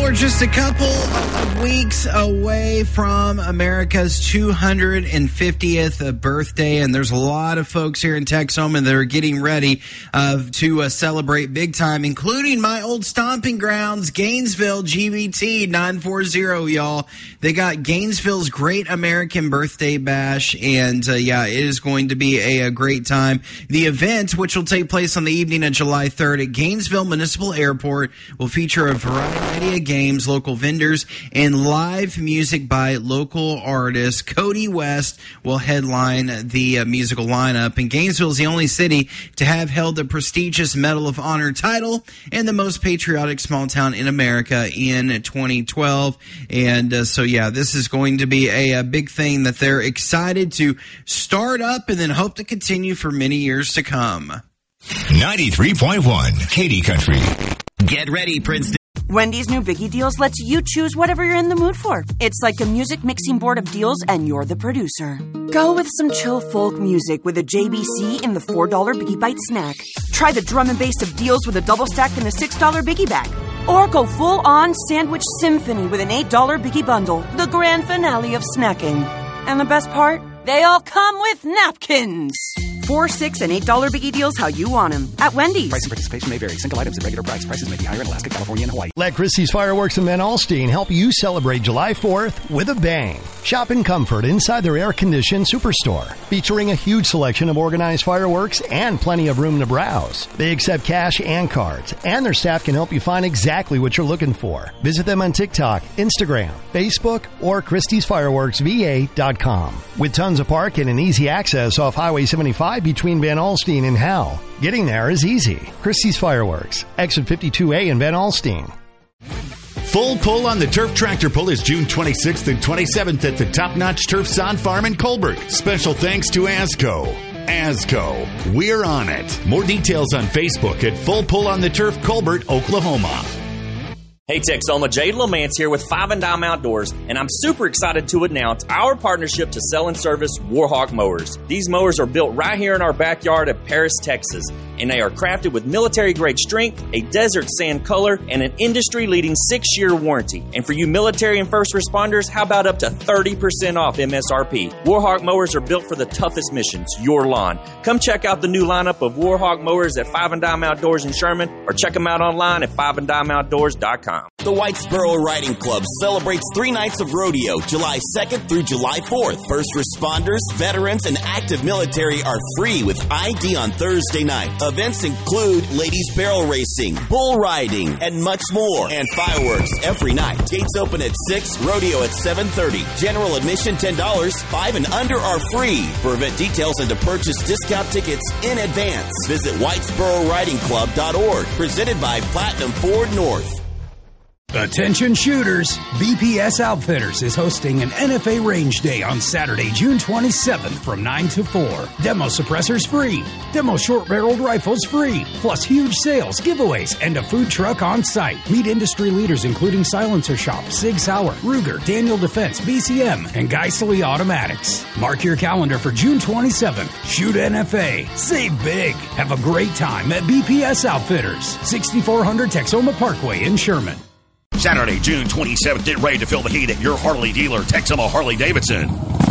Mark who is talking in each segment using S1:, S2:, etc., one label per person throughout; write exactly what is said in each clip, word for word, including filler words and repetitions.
S1: we're just a couple of weeks away from America's two hundred fiftieth birthday, and there's a lot of folks here in Texoma that are getting ready uh, to uh, celebrate big time, including my old stomping grounds, Gainesville, G B T nine forty, y'all. They got Gainesville's Great American Birthday Bash, and uh, yeah, it is going to be a, a great time. The event, which will take place on the evening of July third at Gainesville Municipal Airport, will feature a variety of games, local vendors, and live music by local artists. Cody West will headline the uh, musical lineup, and Gainesville is the only city to have held the prestigious Medal of Honor title and the most patriotic small town in America in twenty twelve. And uh, so, yeah, this is going to be a, a big thing that they're excited to start up and then hope to continue for many years to come.
S2: ninety-three point one Katy Country.
S3: Get ready, Princeton.
S4: Wendy's new Biggie Deals lets you choose whatever you're in the mood for. It's like a music mixing board of deals, and you're the producer. Go with some chill folk music with a J B C in the four dollar Biggie Bite snack. Try the drum and bass of deals with a double stack in the six dollar Biggie Bag. Or go full-on sandwich symphony with an eight dollar Biggie Bundle, the grand finale of snacking. And the best part? They all come with napkins. Four, six, and eight dollar Biggie Deals how you want them at Wendy's.
S5: Price and participation may vary. Single items at regular price. Prices may be higher in Alaska, California, and Hawaii.
S6: Let Christie's Fireworks in Van Alstyne help you celebrate July fourth with a bang. Shop in comfort inside their air-conditioned superstore, featuring a huge selection of organized fireworks and plenty of room to browse. They accept cash and cards, and their staff can help you find exactly what you're looking for. Visit them on TikTok, Instagram, Facebook, or Christie's Fireworks V A dot com. With tons of parking and easy access off Highway seventy-five between Van Alstyne and Howell, getting there is easy. Christie's Fireworks, exit fifty-two A in Van Alstyne.
S7: Full Pull on the Turf Tractor Pull is June twenty-sixth and twenty-seventh at the Top Notch Turf Sod Farm in Colbert. Special thanks to ASCO. ASCO, we're on it. More details on Facebook at Full Pull on the Turf, Colbert, Oklahoma.
S8: Hey Texoma, Jade Lamance here with Five and Dime Outdoors, and I'm super excited to announce our partnership to sell and service Warhawk mowers. These mowers are built right here in our backyard of Paris, Texas, and they are crafted with military-grade strength, a desert sand color, and an industry-leading six-year warranty. And for you military and first responders, how about up to thirty percent off M S R P? Warhawk mowers are built for the toughest missions, your lawn. Come check out the new lineup of Warhawk mowers at Five and Dime Outdoors in Sherman, or check them out online at five and dime outdoors dot com.
S3: The Whitesboro Riding Club celebrates three nights of rodeo, July second through July fourth. First responders, veterans, and active military are free with I D on Thursday night. Events include ladies barrel racing, bull riding, and much more. And fireworks every night. Gates open at six, rodeo at seven thirty. General admission ten dollars, five and under are free. For event details and to purchase discount tickets in advance, visit whitesboro riding club dot org. Presented by Platinum Ford North.
S9: Attention shooters, B P S Outfitters is hosting an N F A Range Day on Saturday, June twenty-seventh from nine to four. Demo suppressors free. Demo short-barreled rifles free. Plus huge sales, giveaways, and a food truck on site. Meet industry leaders including Silencer Shop, Sig Sauer, Ruger, Daniel Defense, B C M, and Geissele Automatics. Mark your calendar for June twenty-seventh. Shoot N F A. Save big. Have a great time at B P S Outfitters, sixty-four hundred Texoma Parkway in Sherman.
S10: Saturday, June twenty-seventh, get ready to feel the heat at your Harley dealer, Texoma Harley-Davidson.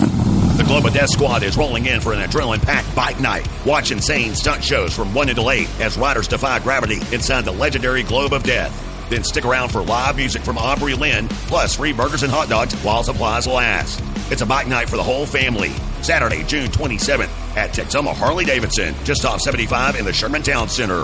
S10: The Globe of Death Squad is rolling in for an adrenaline-packed bike night. Watch insane stunt shows from one until eight as riders defy gravity inside the legendary Globe of Death. Then stick around for live music from Aubrey Lynn, plus free burgers and hot dogs while supplies last. It's a bike night for the whole family. Saturday, June twenty-seventh at Texoma Harley-Davidson, just off seventy-five in the Sherman Town Center.